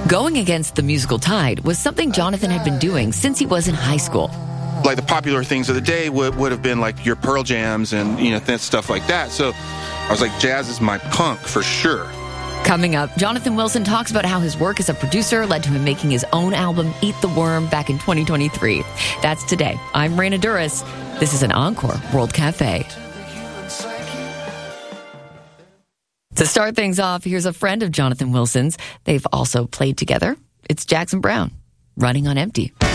Going against the musical tide was something Jonathan had been doing since he was in high school. Like the popular things of the day would have been like your Pearl Jams and, stuff like that. So I was like, jazz is my punk for sure. Coming up, Jonathan Wilson talks about how his work as a producer led to him making his own album, Eat the Worm, back in 2023. That's today. I'm Raina Duras. This is an Encore World Cafe. To start things off, here's a friend of Jonathan Wilson's. They've also played together. It's Jackson Browne, Running on Empty.